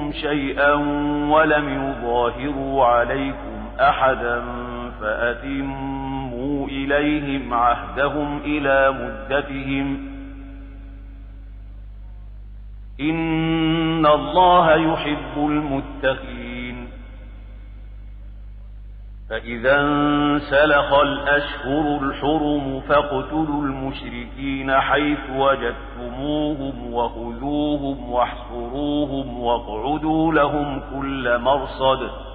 منكم شيئا ولم يظاهروا عليكم أحدا فأتموا إليهم عهدهم إلى مدتهم إن الله يحب المتقين. فإذا انسلخ الأشهر الحرم فاقتلوا المشركين حيث وجدتموهم وخذوهم واحصروهم واقعدوا لهم كل مرصد